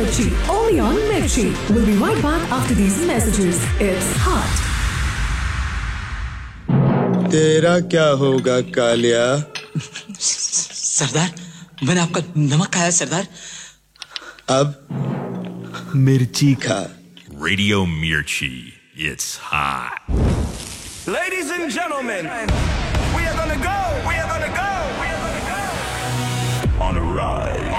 Mirchi. Only on Mirchi. We'll be right back after these messages. It's hot. तेरा क्या होगा कालिया? सरदार, मैंने आपका नमक खाया सरदार. अब मिर्ची खा. Radio Mirchi. It's hot. Ladies and gentlemen, we are gonna go on a ride.